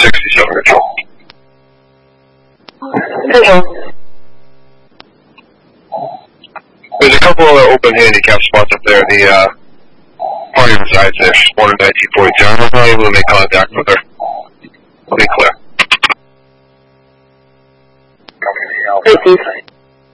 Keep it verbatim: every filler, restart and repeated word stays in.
sixty-seven control. Hello. There's a couple of open handicap spots up there. The uh, party resides there. She's born in nineteen forty-two. I was not able to make contact with her. I'll be clear. Hey, Keith.